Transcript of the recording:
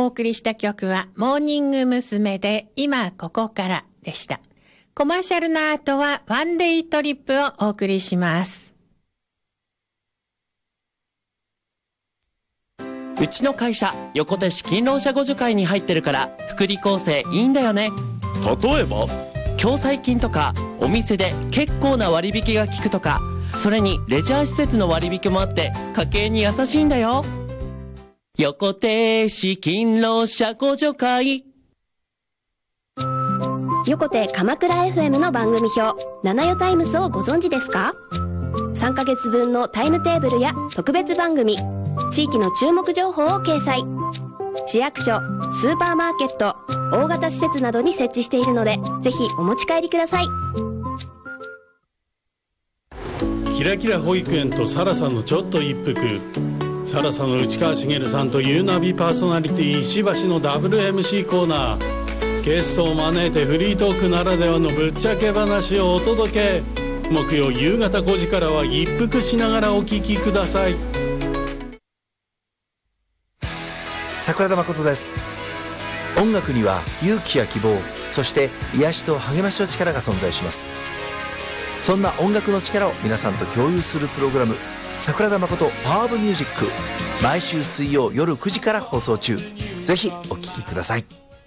送りした曲はモーニング娘。で今ここからでした。コマーシャルの後はワンデイトリップをお送りします。 うちの会社横手市勤労者互助会に入ってるから福利厚生いいんだよね。例えば共済金とかお店で結構な割引が効くとか、それにレジャー施設の割引もあって家計に優しいんだよ。横手市勤労者互助会。 横手鎌倉 FM の番組表七代タイムスをご存知ですか？3ヶ月分のタイムテーブルや特別番組、地域の注目情報を掲載。市役所、スーパーマーケット、大型施設などに設置しているのでぜひお持ち帰りください。 キラキラ保育園とサラさんのちょっと一服。サラさんの内川茂さんとユーナビパーソナリティ石橋のダブル MC コーナー。ゲストを招いてフリートークならではのぶっちゃけ話をお届け。木曜夕方5時からは一服しながらお聞きください。 桜田誠です。音楽には勇気や希望、そして癒しと励ましの力が存在します。そんな音楽の力を皆さんと共有するプログラム、桜田誠パワーオブミュージック、毎週水曜夜9時から放送中。ぜひお聴きください。